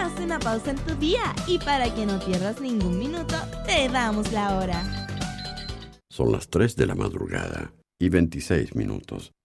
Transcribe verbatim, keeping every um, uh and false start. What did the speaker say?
Haz una pausa en tu día y para que no pierdas ningún minuto, te damos la hora. Son las tres de la madrugada y veintiséis minutos.